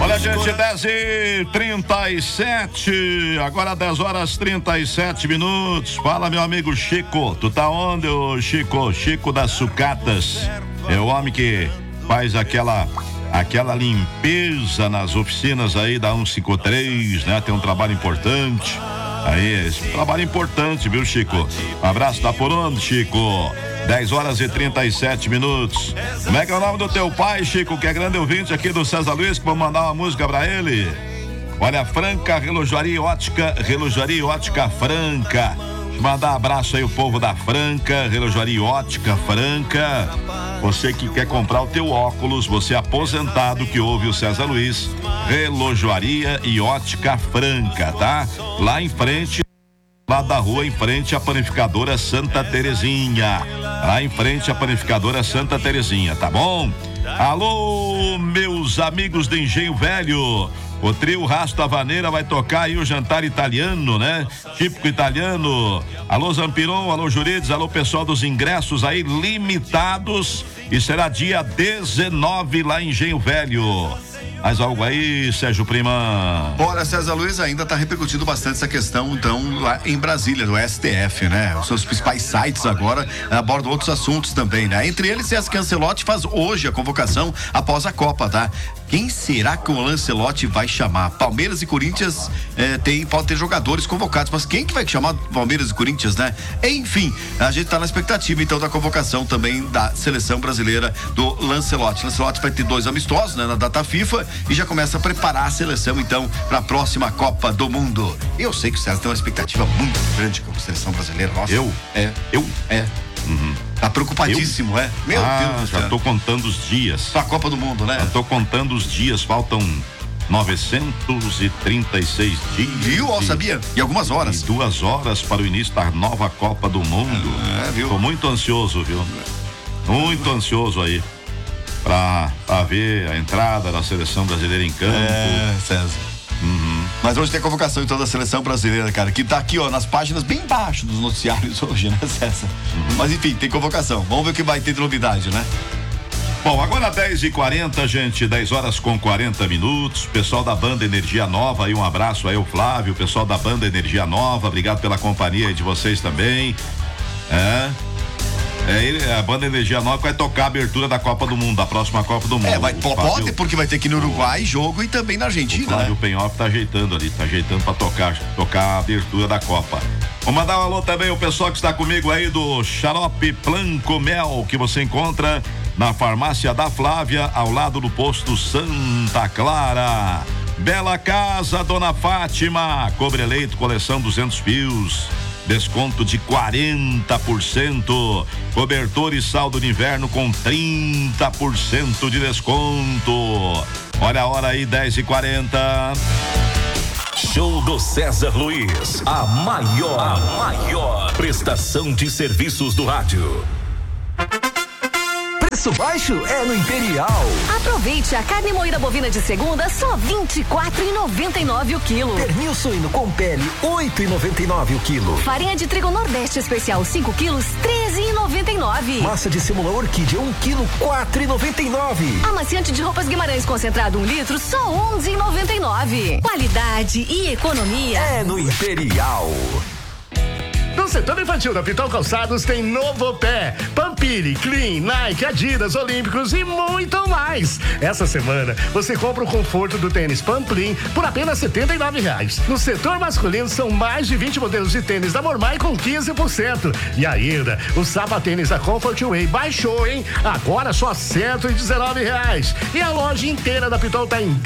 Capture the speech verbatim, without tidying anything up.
Olha, gente, dez e trinta e sete, agora dez horas e trinta e sete minutos. Fala, meu amigo Chico, tu tá onde, ô Chico? Chico das sucatas. É o homem que faz aquela aquela limpeza nas oficinas aí da cento e cinquenta e três, né? Tem um trabalho importante. Aí, esse trabalho importante, viu, Chico? Um abraço, tá por onde, Chico? dez horas e trinta e sete minutos. Como é que é o nome do teu pai, Chico, que é grande ouvinte aqui do César Luiz, que vou mandar uma música pra ele? Olha, Franca, Relojaria Ótica, Relojaria Ótica Franca. Deixa eu mandar um abraço aí o povo da Franca, Relojaria Ótica Franca. Você que quer comprar o teu óculos, você aposentado que ouve o César Luiz, Relojaria e Ótica Franca, tá? Lá em frente, lá da rua, em frente à panificadora Santa Terezinha. Lá em frente à panificadora Santa Terezinha, tá bom? Alô, meus amigos do Engenho Velho. O trio Rasta Vaneira vai tocar aí o jantar italiano, né? Típico italiano. Alô, Zampiron, alô, Jurides, alô, pessoal dos ingressos aí limitados. E será dia dezenove lá em Engenho Velho. Mais algo aí, Sérgio Prima? Bora, César Luiz, ainda está repercutindo bastante essa questão, então, lá em Brasília, do S T F, né? Os seus principais sites agora abordam outros assuntos também, né? Entre eles, César Lancelotti faz hoje a convocação após a Copa, tá? Quem será que o Lancelotti vai chamar? Palmeiras e Corinthians eh, tem, pode ter jogadores convocados, mas quem que vai chamar Palmeiras e Corinthians, né? Enfim, a gente tá na expectativa, então, da convocação também da seleção brasileira do Lancelotti. Lancelotti vai ter dois amistosos, né? Na data FIFA, e já começa a preparar a seleção, então, para a próxima Copa do Mundo. Eu sei que o César tem uma expectativa muito grande com a seleção brasileira. Nossa, eu? É. Eu? É. Uhum. Tá preocupadíssimo, eu? é? Meu ah, Deus do céu. já tô contando os dias. Pra Copa do Mundo, né? Já tô contando os dias, faltam novecentos e trinta e seis dias. Viu? Ó, sabia? E algumas horas. E duas horas para o início da nova Copa do Mundo. É, viu? Tô muito ansioso, viu? Muito ansioso aí. Pra, pra ver a entrada da seleção brasileira em campo. É, César. Uhum. Mas hoje tem a convocação então da seleção brasileira, cara, que tá aqui, ó, nas páginas bem embaixo dos noticiários hoje, né, César? Uhum. Mas enfim, tem convocação. Vamos ver o que vai ter de novidade, né? Bom, agora dez e quarenta, gente, dez horas com quarenta minutos. Pessoal da Banda Energia Nova, aí um abraço aí ao Flávio, pessoal da Banda Energia Nova, obrigado pela companhia de vocês também. É. É, ele, a Banda Energia Nova vai tocar a abertura da Copa do Mundo, da próxima Copa do Mundo. É, vai, pode, Fábio, porque vai ter aqui no Uruguai jogo e também na Argentina, o Flávio né? Penhoff tá ajeitando ali, tá ajeitando pra tocar, tocar a abertura da Copa. Vou mandar um alô também o pessoal que está comigo aí do Xarope Planco Mel, que você encontra na farmácia da Flávia, ao lado do posto Santa Clara. Bela Casa, Dona Fátima, cobre eleito, coleção duzentos fios. Desconto de quarenta por cento. Cobertor e saldo de inverno com trinta por cento de desconto. Olha a hora aí, dez e quarenta. Show do César Luiz. A maior, a maior prestação de serviços do rádio. Preço baixo é no Imperial. Aproveite a carne moída bovina de segunda, só vinte e quatro reais e noventa e nove centavos o quilo. Pernil suíno com pele, oito reais e noventa e nove centavos o quilo. Farinha de trigo Nordeste especial, cinco quilos, treze reais e noventa e nove centavos. Massa de semula orquídea, um quilo, quatro reais e noventa e nove centavos. Amaciante de roupas Guimarães concentrado, um litro, só onze reais e noventa e nove centavos. Qualidade e economia é no Imperial. No setor infantil da Pitol Calçados tem Novo Pé, Pampiri, Clean, Nike, Adidas, Olímpicos e muito mais. Essa semana você compra o conforto do tênis Pamplim por apenas setenta e nove reais. No setor masculino são mais de vinte modelos de tênis da Mormai com quinze por cento. E ainda, o sapatênis da Comfort Way baixou, hein? Agora só cento e dezenove reais. E a loja inteira da Pitol tá em